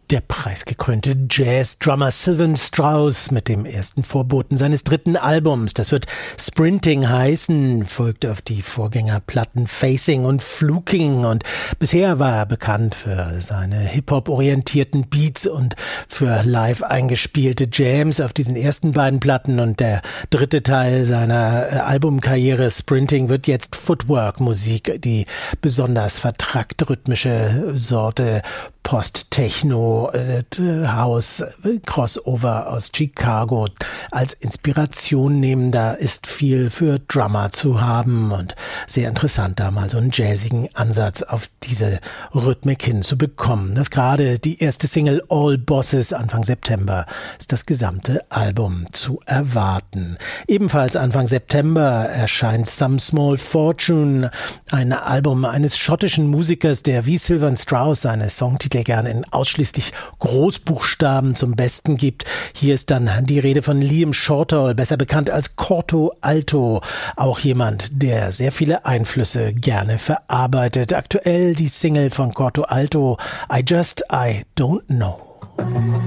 Der preisgekrönte Jazz-Drummer Sylvan Strauss mit dem ersten Vorboten seines dritten Albums. Das wird Sprinting heißen, folgt auf die Vorgängerplatten Facing und Fluking. Und bisher war er bekannt für seine Hip-Hop-orientierten Beats und für live eingespielte Jams auf diesen ersten beiden Platten. Und der dritte Teil seiner Albumkarriere, Sprinting, wird jetzt Footwork-Musik, die besonders vertrackt rhythmische Sorte Post-Techno, House, Crossover aus Chicago als Inspiration nehmen. Da ist viel für Drummer zu haben und sehr interessant, da mal so einen jazzigen Ansatz auf diese Rhythmik hinzubekommen. Das gerade die erste Single All Bosses Anfang September ist das gesamte Album zu erwarten. Ebenfalls Anfang September erscheint Some Small Fortune, ein Album eines schottischen Musikers, der wie Sylvan Strauss seine Songtitel gerne in ausschließlich Großbuchstaben zum Besten gibt. Hier ist dann die Rede von Liam Shortall, besser bekannt als Corto Alto, auch jemand, der sehr viele Einflüsse gerne verarbeitet. Aktuell die Single von Corto Alto, I Don't Know.